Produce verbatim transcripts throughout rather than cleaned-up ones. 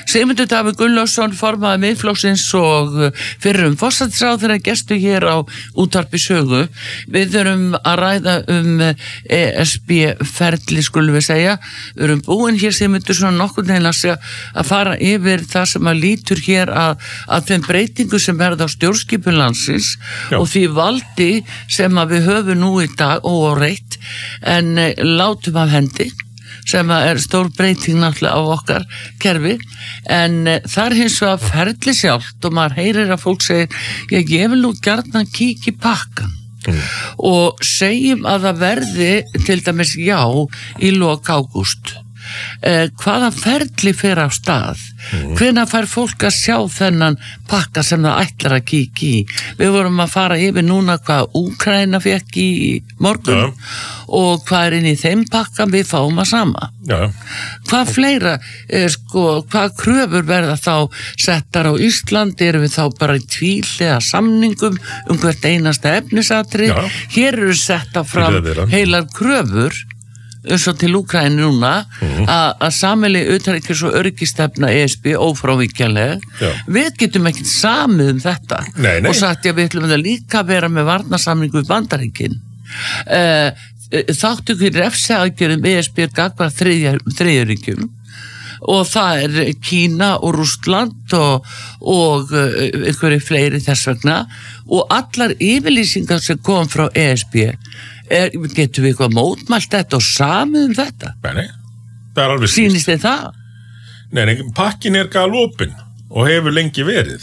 Sigmundur Davíð Gunnlaugsson, formaður Miðflokksins og fyrrum forsætisráðherra gestu hér á útvarpi Sögu. Við erum að ræða um E S B-ferli, skulum við segja. Við erum búin hér, Sigmundur, svona nokkurn veginn að, að fara yfir það sem að lítur hér að, að þeim breytingu sem verða á stjórnskipun landsins og því valdi sem að við höfum nú í dag óáreitt en látum af hendi, sem er stór breyting náttúrulega á okkar kerfi, en það er hins vegar ferli sjálft og maður heyrir að fólk segir, ég, ég vil nú gjarnan kíkja í pakkan mm. og segjum að það verði til dæmis já í lok ágúst. Eh, hvaða ferli fer á stað? Mm. Hvenær fær fólk að sjá þennan pakka sem það ætlar að kíkja í? Við vorum að fara yfir núna hvað Úkraína fekk í morgun ja. Og hvað er inn í þeim pakka við fáum að sama. Ja. Hvað fleira, er, sko, hvað kröfur verða þá settar á Ísland? Erum við þá bara í tvíhliða samningum um hvert einasta efnisatrið? Ja. Hér eru setta fram heilar kröfur eins og til Úkraínu núna mm. að sameiginleg utanríkis- og öryggistefna E S B ófrávíkjanleg. Við getum ekkert samið um þetta nei, nei. Og sagt að við ætlum að líka vera með varnarsamningu við Bandaríkin. Uh, þáttu ekki refsiaðgerðum E S B gagnvart þriðjuríkjum og það er Kína og Rússland og, og uh, einhverju fleiri þess vegna og allar yfirlýsingar sem kom frá E S B Er, getum við eitthvað mótmælt þetta og samið um þetta? Nei, nei, það er alveg skýrt. Sýnist þið það? Nei, nei, pakkin er galopin og hefur lengi verið.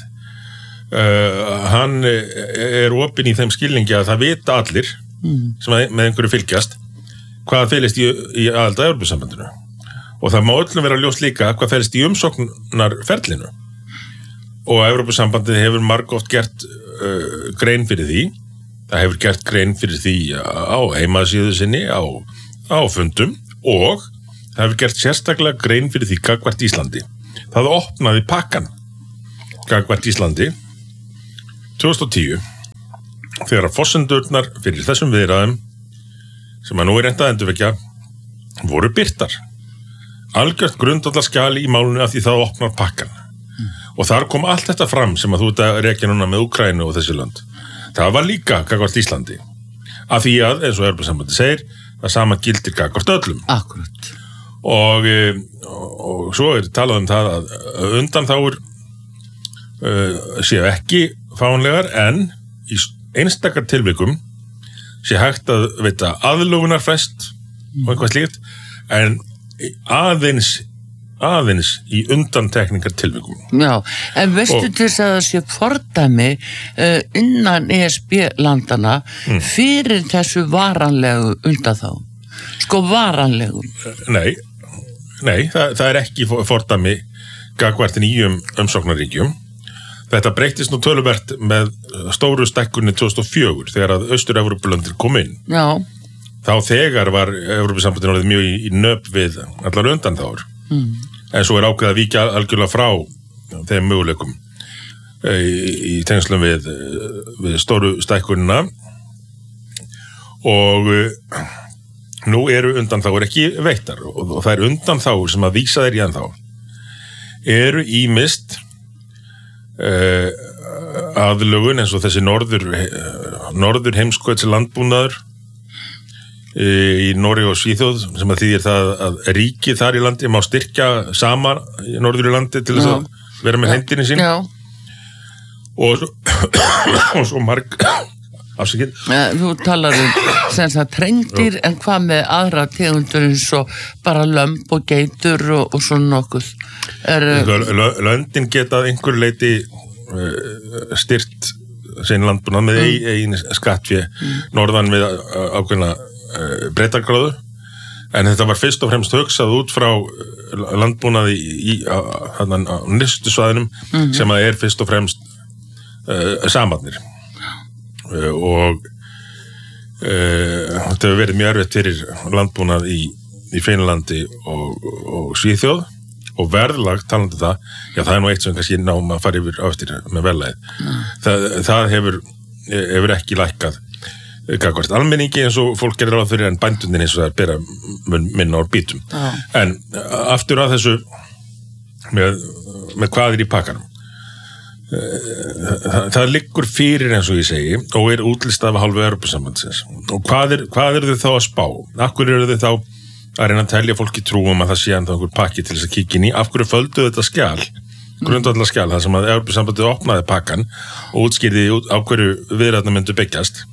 Uh, hann er opin í þeim skilningi að það vita allir mm. sem með einhverju fylgjast hvað felist í, í aðild að Evrópusambandinu. Og það má öllum vera ljóst líka hvað felist í umsóknarferlinu. Og Evrópusambandið hefur margoft gert uh, grein fyrir því. Það hefur gert grein fyrir því á heimasíðu sinni, á, á fundum og það hefur gert sérstaklega grein fyrir því gagnvart Íslandi. Það opnaði pakkan gagnvart Íslandi tvö þúsund og tíu þegar að forsendurnar fyrir þessum viðræðum sem að nú er reynt að endurvekja voru birtar. Algjört grundvallarskjal í málunni af því það opnar pakkan. Mm. Og þar kom allt þetta fram sem að þú ert að rekja núna með Úkraínu og þessi lönd. Það var líka gagnvart Íslandi. Af því að, eins og Evrópusambandið segir, það sama gildir gagnvart öllum. Akkurat. Og, og, og svo er talað um það að undanþágur uh, séu ekki fánlegar en í einstakar tilvikum sé hægt að veita aðlögunarfrest mm. og eitthvað slíkt en aðeins aðeins í undantekningar tilvikum. Já, en veistu og, til þess að það sé fordæmi uh, innan E S B-landana mm. fyrir þessu varanlegu undanþágum? Sko varanlegu? Nei, nei það, það er ekki fordæmi gagnvart nýjum umsóknarríkjum. Þetta breyttist nú töluvert með stóru stækkunni tvö þúsund og fjögur þegar að Austur-Evrópulöndin kom inn. Já. Þá þegar var Evrópusambandið orðið mjög í, í nöp við allar undanþágur. Mm. En svo er ákveðið að víkja algjörlega frá þeim möguleikum í, í tengslum við, við stóru stækkunina og nú eru undanþágur ekki veittar og, og það er undanþágur sem að vísa þeir í ennþá eru ýmist uh, aðlögun eins og þessi norður, norður heimskauts landbúnaður í Noregi og Svíþjóð sem að þýðir það að ríkið þar í landi má styrkja saman í norður í landi til þess að vera með hendinni sín Já. og, og svo marg afsakið. Ja, þú talar um sem sagt trengdýr en hvað með aðra tegundur eins og bara lömb og geitur og, og svona nokkuð er, Löndin geta einhver leiti uh, styrt sín landbúnað með mm. einn skattfé mm. norðan við ákveðna breytargráðu en þetta var fyrst og fremst hugsað út frá landbúnaði í, á, á, á nyrstu svæðinum mm-hmm. sem að er fyrst og fremst uh, samarnir uh, og uh, þetta hefur verið mjög erfitt fyrir landbúnað í, í Finnlandi og, og Svíþjóð og verðlag talandi það, já það er nú eitt sem kannski náum að fara yfir á eftir með verðlagið mm. það, það hefur, hefur ekki lækkað gagnvart almenningi eins og fólk gerir ráð fyrir en bændundin eins og það er bera minna úr bítum. Ah. En aftur að þessu með með hvað er í pakkanum. Það, það liggur fyrir eins og ég segi og er útlistað af hálfu Evrópusambandsins. Og hvað er, hvað eru þau þá að spá? Af hverju eru þau þá að reyna að telja fólki trú um að það sé ennþá einhver pakki til þess að kíkja inn í? Af hverju földu þetta skjal? Grundvallar skjal, það sem að Evrópusambandið opnaði pakkan og útskýrði á hverju viðræðurnar myndu byggjast.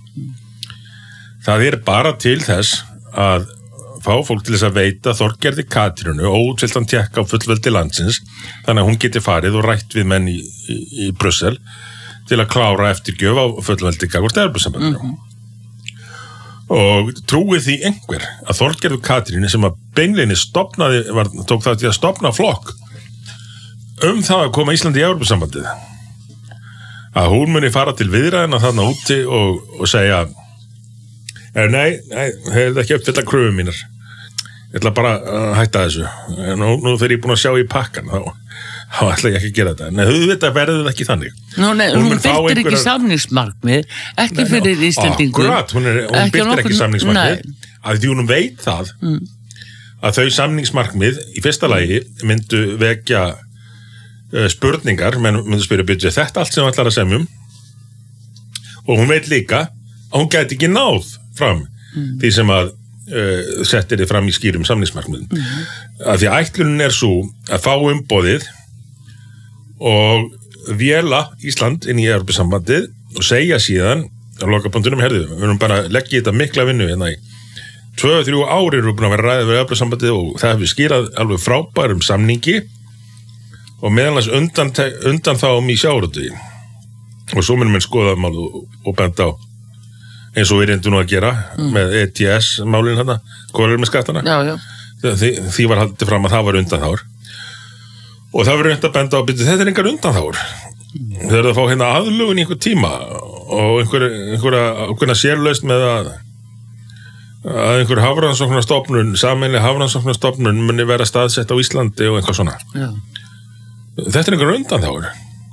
Það er bara til þess að fá fólk til þess að veita Þorgerði Katrínu óútfylltan tékka á fullveldi landsins þannig að hún geti farið og rætt við menn í, í, í Brussel til að klára eftirgjöf á fullveldi gagnvart Evrópusambandinu. Mm-hmm. Og trúið því einhver að Þorgerði Katrínu sem að beinleginni stofnaði, var, tók það til að stofna flokk um það að koma Íslandi í Evrópusambandið að hún muni fara til viðræðina þarna úti og, og segja nei, nei, hefur ekki uppfyllt að kröfu mínar. Ég ætla bara að hætta þessu. Nú, nú þegar ég er búin að sjá í pakkan, þá, þá ætla ég ekki að gera þetta. Nei, auðvitað verður það ekki þannig. Nú, nei, hún, hún byrtir einhverja... ekki samningsmarkmið, ekki nei, fyrir no, Íslendingum. Akkurat, hún, er, hún byrtir nokkur... ekki samningsmarkmið, að því hún veit það mm. að þau samningsmarkmið í fyrsta lagi myndu vekja uh, spurningar, menn myndu spyrja byrja þetta allt sem hún ætlar að semjum og hún veit líka að hún gæti ekki náð fram mm. því sem að uh, settir þið fram í skýrum samningsmarkmiðum. Mm. Að því ætlunin er svo að fá umboðið og véla Ísland inn í Evrópusambandið og segja síðan á lokapunktunum, herðu, við erum bara að leggja þetta mikla vinnu hérna í tvö til þrjú ári erum við búin að vera ræðið við Evrópusambandið og það hefur skýrað alveg frábærum samningi og meðalans undan, undan þá um í sjávarútvegi og svo munum við skoða mál og, og benda á eins og við reyndum nú að gera mm. með E T S-málinn hérna, hvað er með skattana? Já, já. Því, því var haldið fram að það var undanþágur. Og það var reynd að benda á byrju, þetta er engar undanþágur. Mm. Þau eru að fá hérna aðlugun í einhver tíma og einhver, einhverja, einhverja sérlaust með að að einhver hafrannsóknarstofnun, sameiginleg hafrannsóknarstofnun muni vera staðsett á Íslandi og eitthvað svona. Já. Þetta er engar undanþágur.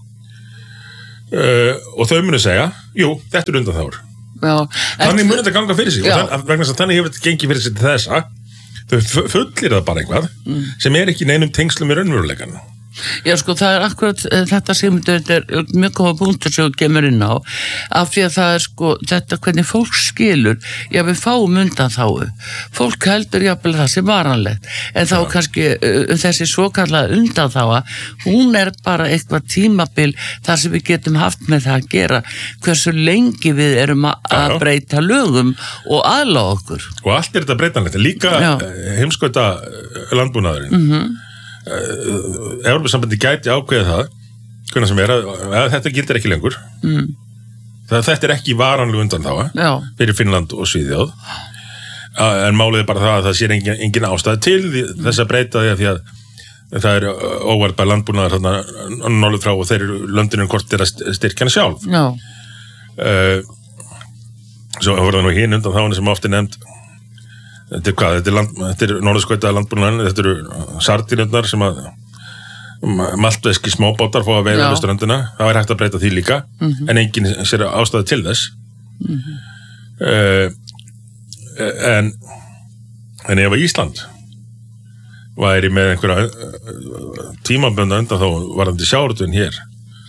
Uh, og þau muni segja, jú, þetta er undanþágur. Já, þannig munið þetta ganga fyrir sig já. Og þann, vegna þess að þannig hefur þetta gengið fyrir sig til þessa þau fullir það bara einhvað mm. sem er ekki neinum tengslum í raunveruleikann. Já, sko, það er akkurat þetta sem þetta er mjög góða punktur sem þú kemur inn á af því að það er sko þetta hvernig fólk skilur, já við fáum undan þáu, fólk heldur jafnvel það sem varanlegt, en þá ja. kannski uh, þessi svokallaða undan þáa hún er bara eitthvað tímabil þar sem við getum haft með það að gera hversu lengi við erum að ja. breyta lögum og aðlaga okkur. Og allt er þetta breytanlegt, líka heimskauta landbúnaðurinn. Mhm. Evrópusambandi gæti ákveða það hvernig sem er að, að þetta gildir ekki lengur mm. það, þetta er ekki varanleg undanþága fyrir Finnland og Svíþjóð en málið er bara það að það sér engin, engin ástæð til því, þess að breyta því að, því að það er óvarpað landbúnaðar þarna norður frá og þeir löndinu kort er að styrkja hana sjálf uh, svo voru það nú hinn undanþágana sem ofta er nefnd. Þetta er hvað, þetta er, land, þetta er norðurskautaða landbúnaðurinn, þetta eru sardínurnar sem að maltveski smábátar fá að veiða við ströndina, það er hægt að breyta því líka, mm-hmm. en enginn sér ástæðu til þess. Mm-hmm. Uh, en, en ef að Ísland væri með einhverja tímabönda undan þá varðandi sjávarútveginn hér,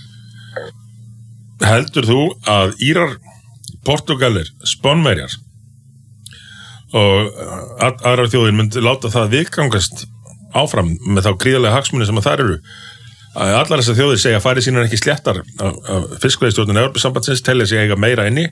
heldur þú að Írar, Portúgalir, Spánverjar og að, aðrar þjóðir myndi láta það viðgangast áfram með þá gríðarlega hagsmuni sem að þar eru að allar þessar þjóðir segja að fari sínar ekki sléttar af fiskveiðistjórnin Evrópusambandsins telja sig eiga meira inni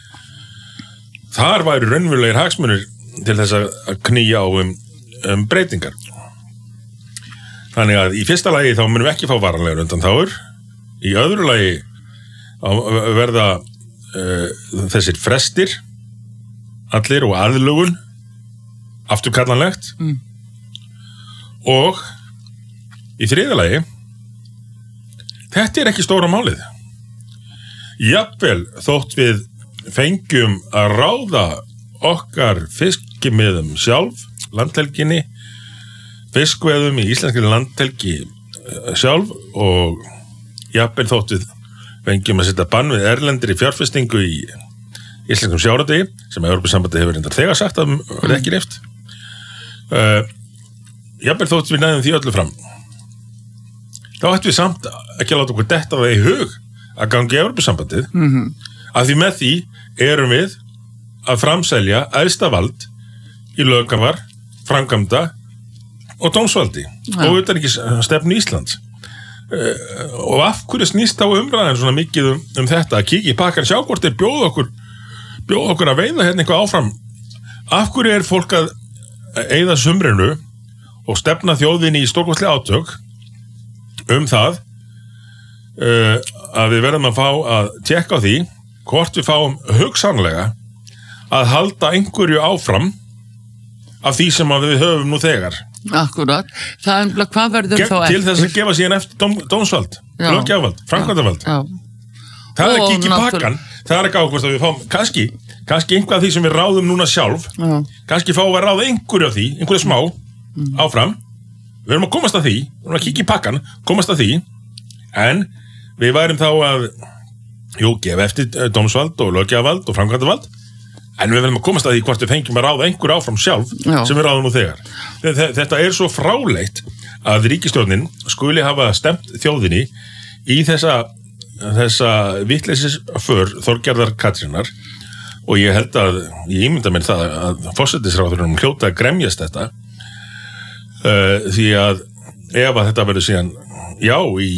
þar væru raunverulegir hagsmunir til þess að knýja á um, um breytingar þannig að í fyrsta lagi þá munum við ekki fá varanlegar undanþágur í öðru lagi að verða uh, þessir frestir allir og aðlugun afturkallanlegt mm. og í þriðja lagi þetta er ekki stóra málið jafnvel þótt við fengjum að ráða okkar fiskimiðum sjálf landhelginni fiskveðum í íslenskri landhelgi sjálf og jafnvel þótt við fengjum að setja bann við erlendri fjárfestingu í íslenskum sjávarútvegi sem Evrópusambandið hefur reyndar þegar sagt að verði ekki reyft uh, jafnvel þótt við næðum því öllu fram þá ættum við samt ekki að láta okkur detta það í hug að gangi í Evrópusambandið mm-hmm. að því með því erum við að framselja æðsta vald í löggjafa, framkvæmda og dómsvaldi ja. Og utanríkisstefnu Íslands uh, og af hverju snýst á umræðan svona mikið um, um þetta að kíkja í pakkan, sjá hvort er bjóð okkur bjóð okkur að veiða hérna eitthvað áfram af hverju er fólk að eyða sumrinu og stefna þjóðinni í stórkostlega átök um það uh, að við verðum að fá að tjekka á því hvort við fáum hugsanlega að halda einhverju áfram af því sem að við höfum nú þegar. Akkurat, það er umlað hvað verður Ge- þá eftir? Til þess að gefa síðan eftir dóm, dómsvald, löggjafavald, framkvæmdavald. Það er ekki ekki pakkan, það er ekki ákvæmst að við fáum, kannski, kannski einhvað af því sem við ráðum núna sjálf, já. Kannski fáum við að ráða einhverju af því, einhverju smá, mm. áfram, við erum að komast að því, við erum að kíkja í pakkan, komast að því, en við værum þá að, jú, gefa eftir dómsvald og löggjafavald og framkvæmdavald, en við verðum að komast að því hvort við fengjum að ráða einhver áfram sjálf Já. Sem við ráðum nú þegar. Þetta er svo fráleitt að ríkisstjórnin skuli hafa stemt þjóðinni í þessa, þessa vitleysisför Þorgerðar Katrínar og ég held að, ég ímynda mér það að forsætisráðurinn hljóta að gremjast þetta uh, því að ef að þetta verður síðan já í,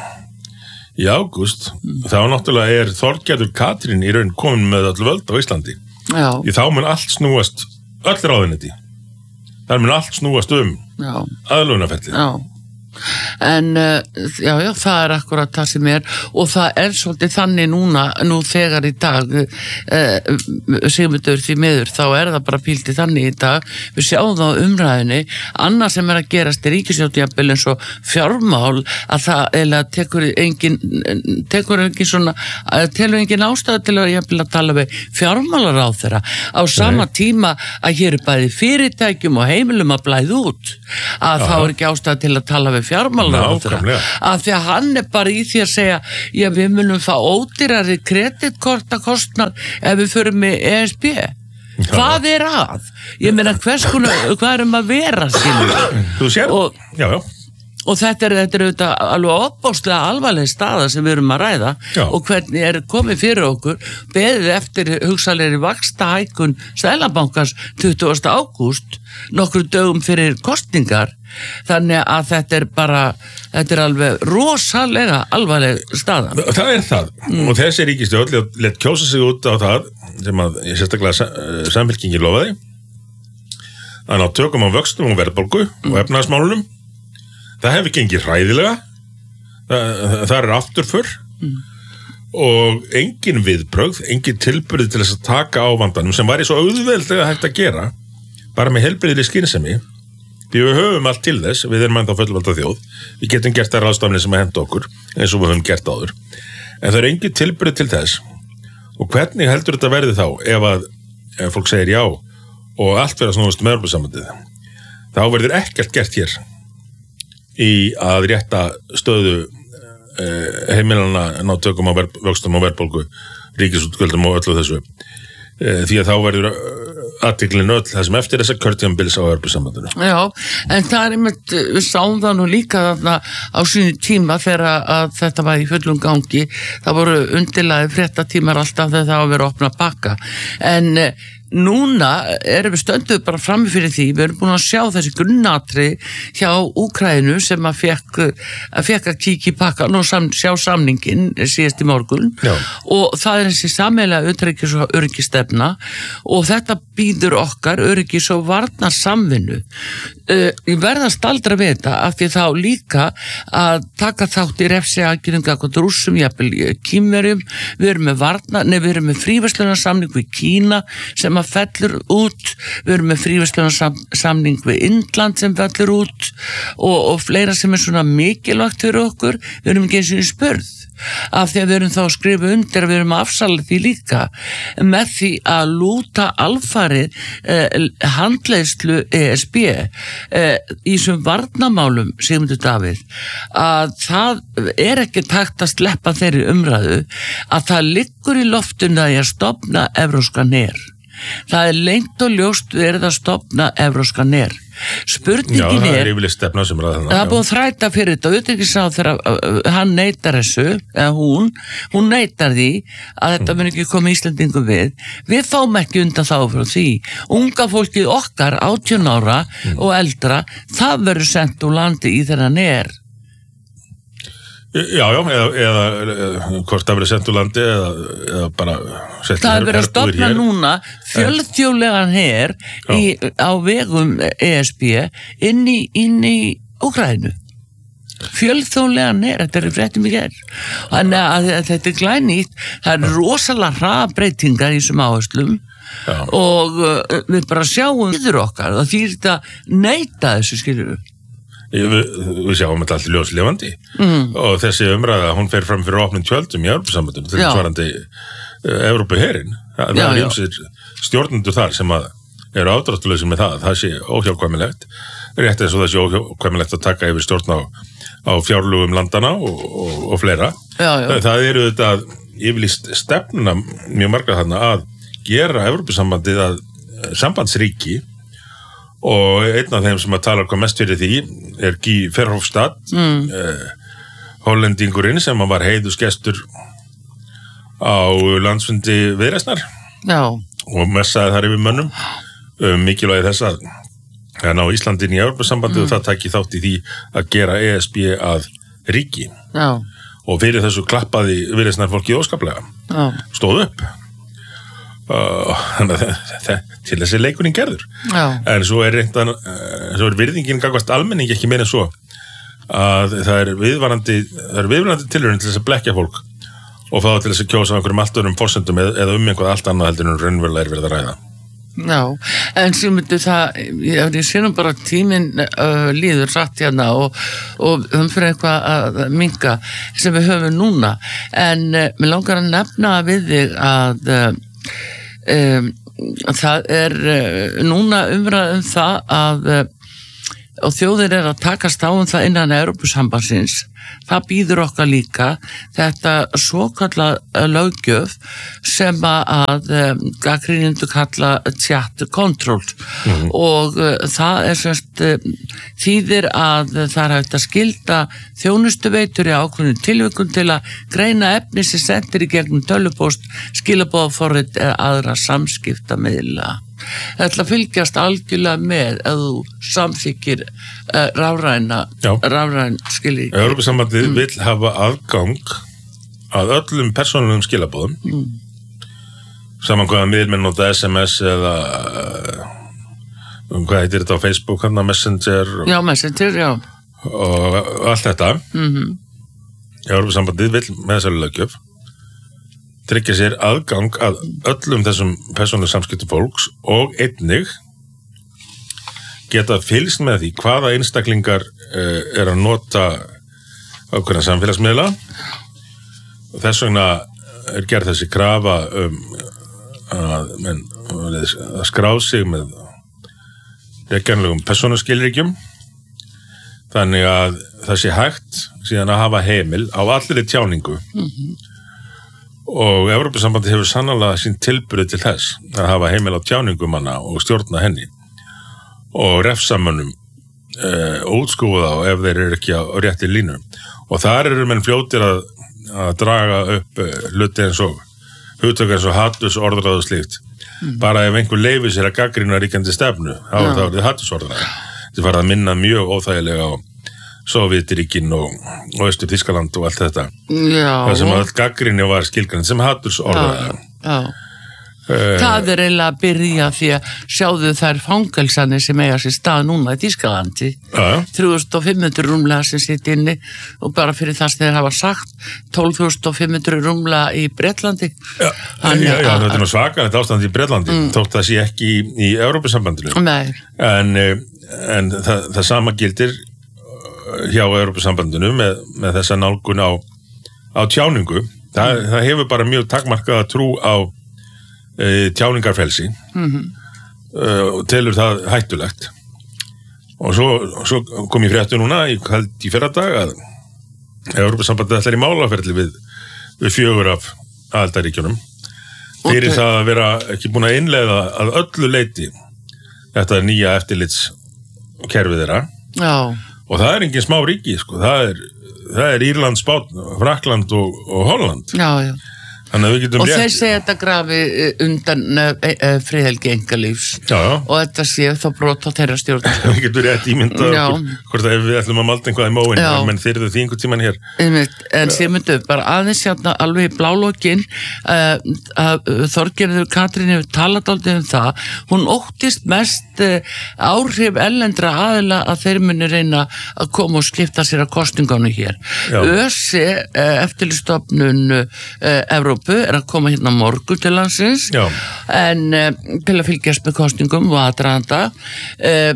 í ágúst þá náttúrulega er Þorgerður Katrín í raun komin með öll völd á Íslandi. Já. Í þá mun allt snúast öll ráðuneyti þar mun allt snúast um aðlögunarferlið Já En uh, já, já, það er akkurat það sem er og það er svolítið þannig núna nú þegar í dag uh, Sigmundur því miður þá er það bara píltið þannig í dag við sjáum það á umræðinni annað sem er að gerast í ríkisstjórn eins og fjármál að það eða tekur engin tekur engin svona telur engin ástæða til að jafnvel að tala við fjármálaráðherra á sama Nei. Tíma að hér er bæði fyrirtækjum og heimilum að blæða út að þá er ekki ástæða til að tala við fjármálaráðherra af því að hann er bara í því að segja já við munum fá ódýrari kreditkortakostnad ef við förum með E S B hvað er að? Ég meina hvers konar hvað erum að vera þú sér og, já, já. og þetta er, þetta er auðvitað alveg opbóðslega alvarleg staða sem við erum að ræða já. Og hvernig er komið fyrir okkur beðið eftir hugsalegri vaxtahækkun Seðlabankans tuttugasta ágúst nokkru dögum fyrir kosningar þannig að þetta er bara þetta er alveg rosalega alvarleg staða. Það er það mm. og þessi ríkisstjórn lét kjósa sig út á það sem að sérstaklega Samfylkingin lofaði að ná tökum á vöxtum og verðbólgu mm. og efnahagsmálunum. Það hefur gengið hræðilega það, það er afturför mm. og engin viðbrögð engin tilburði til þess að taka á vandanum sem væri svo auðveldlega hægt að gera bara með heilbrigðri skynsemi því við höfum allt til þess við erum ennþá fullvalda þjóð við getum gert það ráðstafni sem að henda okkur eins og við höfum gert áður en það er engin tilburði til þess og hvernig heldur þetta verði þá ef að ef fólk segir já og allt verður að snúast með Evrópusambandið þá verður ekkert gert hér í að rétta stöðu eh, heimilana ná tökum á vöxtum og verðbólgu ríkisútgjöldum og öllu þessu eh, því að þá verður athygli öll það sem eftir þessa kjörtímabils á Evrópusambandinu. Já, en það er einmitt, við sáum það nú líka þarna á sínu tíma þegar að þetta var í fullum gangi, það voru undirlagi fréttatímar alltaf þegar það var að vera að opna pakka, en núna erum við stönduð bara frammi fyrir því, við erum búin að sjá þessi grunnatri hjá Úkraínu sem að fekk að, fekk að kíkja í pakkan og sam, sjá samningin síðast í morgun Já. Og það er þessi sameiginlega utanríkis- og öryggistefna og þetta býður okkar öryggis- og varnarsamvinnu. Uh, ég verða að staldra við þetta af því þá líka að taka þátt í refsiaðgerðum gagnvart Rússum, jafnvel Kínverjum, við erum með varna, nei við erum með fríverslunarsamning við Kína sem að fellur út, við erum með fríverslunarsamning við Indland sem fellur út og, og fleira sem er svona mikilvægt fyrir okkur, við erum ekki eins og spurð af því að við erum þá að skrifa undir að við erum að afsala því líka með því að lúta alfarið eh, handleiðslu E S B eh, í þessum varnarmálum Sigmundur Davíð að það er ekki takt að sleppa þeirri umræðu að það liggur í loftinu að ég stofna evrópskan her. Það er lengt og ljóst verið að stofna evrópskan her. Spurningin Já, það er, er yfirleitt stefna sem ræða það er búið að þræta fyrir þetta, utanríkisráð þegar hann neitar þessu, eða hún, hún neitar því að þetta mun ekki koma Íslendingum við. Við fáum ekki undan þá frá því. Unga fólkið okkar, átján ára mm. og eldra, það verður sendt úr landi í þeirra ner. Já, já, eða, eða, eða hvort það verið sendt úr landi eða, eða bara sett það er verið að stofna núna fjölþjóðlegan her í, á vegum E S B inn í, inn í Úkraínu. Fjölþjóðlegan her, þetta er fréttum í gerð. Þannig að, að þetta er glænýtt, það er rosalega hraðbreytingar í þessum áherslum já. Og uh, við bara sjáum yfir okkar og því er þetta neita þessu skilur við. Við, við sjáum þetta allir ljóslifandi mm. og þessi umræða, hún fer fram fyrir opnum tjöldum í Evrópusambandinu, þetta er svarandi uh, Evrópuherinn, það, það er ýmsir stjórnendur þar sem að eru ádráttulausir með það, það sé óhjákvæmilegt rétt eins og það sé óhjákvæmilegt að taka yfir stjórn á, á fjárlögum landana og, og, og fleira já, já. Það, það eru þetta yfirlýst stefnuna mjög marga þarna að gera Evrópusambandið að sambandsríki og einn af þeim sem að tala hvað mest fyrir því er Guy Verhofstadt mm. eh, hollendingurinn sem var heiðusgestur á landsfundi Viðreisnar og messaði þar yfir mönnum um mikilvægi þess að ná Íslandin í Evrópusambandi mm. og það taki þátt í því að gera E S B að ríki Já. Og fyrir þessu klappaði Viðreisnar fólkið óskaplega Já. Stóð upp þannig uh, að til þessi leikurinn gerður Já. En svo er reyndan uh, svo er virðingin gangvast almenning ekki meira en svo að það er viðvarandi það er viðvarandi tilraun til þess að blekja fólk og fá til þess að kjósa einhverjum allt öðrum forsendum eða, eða um einhvað allt annað heldur en raunverulega er verið að ræða Já, en sem myndu það ég, ég sé nú bara tíminn uh, líður rætt hérna og, og um fyrir eitthvað að minka sem við höfum núna en uh, mér langar að nefna við þig að uh, Um, það er uh, núna umræð um það að uh, og þjóðir er að takast á um það innan Evrópusambandsins það býður okkar líka þetta svokallað löggjöf sem að um, gagnrýnendur kalla chat control mm-hmm. og uh, það er semst uh, þýðir að uh, það er hægt að skylda þjónustuveitur í ákveðnum tilvikum til að greina efni sem sendir í gegnum tölvupóst, skilabóðaforrit eða aðra samskiptamiðla. Það ætla að fylgjast algjörlega með að þú samþykir uh, rafræna rafræn skilji. Evrópusambandið mm. vill hafa aðgang að öllum persónulegum skilabóðum mm. saman hvaða miðlmenn nota S M S eða um, hvað heitir þetta á Facebook hana, Messenger og, já, Messenger, já og allt þetta mm-hmm. Evrópusambandið vill með þessari löggjöf tryggja sér aðgang að öllum þessum persónulegum samskiptum fólks og einnig geta fylgst með því hvaða einstaklingar uh, er að nota ákveðna samfélagsmiðla og þess vegna er gerð þessi krafa um að, menn, að skrá sig með reglulegum persónuskilríkjum þannig að það sé hægt síðan að hafa heimil á allri tjáningu mm-hmm. og Evrópusambandi hefur sannarlega sín tilburði til þess að hafa heimil á tjáningum hana og stjórna henni og refsamönnum e, útskúða á ef þeir eru ekki á rétti línu og þar eru menn fljótir að, að draga upp hluti eins og hugtök eins og hatus orðræðu slíkt mm. bara ef einhver leifir sér að gagnrýna ríkjandi stefnu þá ja. er þetta hatus orðræðu þetta farið að minna mjög óþægilega á Sovétríkin og, og Austur Þýskaland og allt þetta já. Það sem all gagnrýni var skilgreind sem hatus orðræðu uh, það er eiginlega að byrja því að sjáðu þær fangelsanir sem eiga sér stað núna í Þýskalandi uh. þrjú þúsund fimm hundruð rúmlega sem sitt inni og bara fyrir það sem þeir hafa sagt tólf þúsund fimm hundruð rúmlega í Bretlandi Já, já, já þetta er nú svakalegt ástand í Bretlandi mm. þótt það sé ekki í, í Evrópusambandinu en, en það, það sama gildir hjá Evrópusambandinu með, með þessa nálgun á, á tjáningu það, mm. það hefur bara mjög takmarkaða trú á e, tjáningarfelsi mm-hmm. e, og telur það hættulegt og svo, svo kom ég fréttu núna í, í fyrra dag að Evrópusambandið ætlar í málaferli við, við fjögur af aðildarríkjunum fyrir okay. það að vera ekki búin að innleiða að öllu leyti þetta nýja eftirlits kerfið þeirra. Já. Og það er engin smá ríki, sko. Það er, það er Írland, Spánn, Frakkland og, og Holland. Já, já. Þannig að við getum og rétt... þeir segja þetta grafi undan uh, uh, friðhelgi engalífs já, já. og þetta sé þá brot á þeirra stjórn. Við getum rétt ímyndað okkur hvort að ef við ætlum að malda einhvað í móin menn þeir eru því einhver tíman hér. En Sigmundur, bara aðeins hérna alveg í blálókin uh, að Þorgerður Katrín hefur talað aldrei um það, hún óttist mest uh, áhrif ellendra aðila að þeir muni reyna að koma og skipta sér að kostingánu hér. ÖSE, uh, eftirlitsstofnun uh, Evrópu er að koma hérna morgun til landsins Já. en uh, til að fylgjast með kostingum og aðdraganda uh,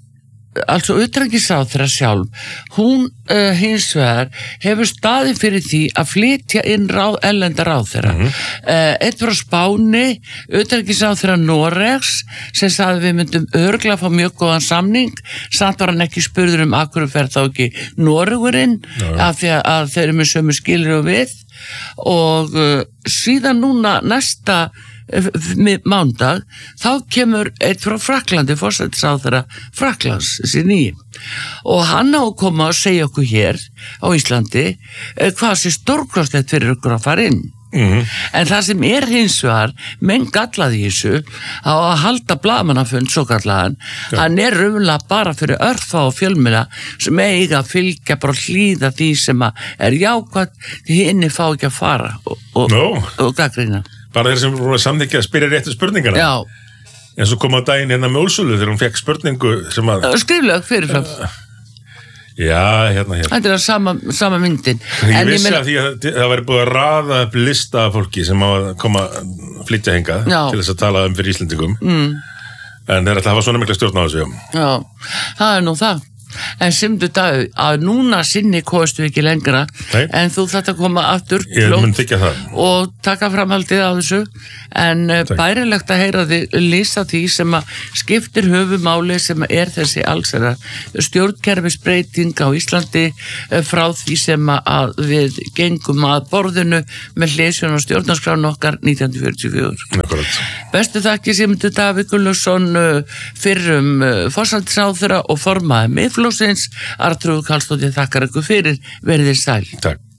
altså utanríkisráðherra sjálf hún uh, hins vegar hefur staðið fyrir því að flytja inn ráð, ellenda ráðherra mm -hmm. uh, eitt frá Spáni utanríkisráðherra Noregs sem sagði við myndum örgla að fá mjög góðan samning, samt var hann ekki spurður um akkur fer þá ekki Noregurinn af því að þeir eru með sömu skilur og við og uh, síðan núna næsta uh, mándag þá kemur eitt frá Frakklandi forsætisráðherra Frakklands þessi nýjum og hann á að koma að segja okkur hér á Íslandi uh, hvað sé stórkostlegt fyrir okkur að fara inn. Mm-hmm. En það sem er hins vegar menn gallaði í þessu á að halda blaðamannafund svo gallaðan ja. Hann er raunlega bara fyrir örfa og fjölmiðla sem eiga að fylgja bara hlýða því sem er jákvæmt því hinni fá ekki að fara og, og, no. og gagnrýna bara þeir sem voru samþykja að spyrja réttu spurningana Já. En svo kom á daginn hérna með Úrsulu þegar hún fekk spurningu sem að skrifleg fyrirfram uh. Já, hérna, hérna. Þetta er sama, sama myndin. Ég en vissi ég meina... að því að það væri búið að raða upp lista af fólki sem á að koma að flytja hingað Já. Til þess að tala um fyrir Íslendingum. Mm. En þeir ætla að hafa svona mikla stjórn á þessu. Já, það er nú það. En simdu dag að núna sinni kostu ekki lengra Nei. En þú þetta koma aftur og taka framhaldið á þessu en Takk. Bærilegt að heyra þig lýsa því sem að skiptir höfumáli sem er þessi allsera stjórnkerfisbreyting á Íslandi frá því sem að við gengum að borðinu með hliðsjón og stjórnarskráin okkar nítján hundruð fjörutíu og fjögur Akkurat. Bestu þakki Sigmundur Davíð Gunnlaugsson fyrrum forsætisráðherra og formaður Miðflokksins Arnþrúður Karlsdóttir þakkar ykkur fyrir, verið þér sæl. Takk.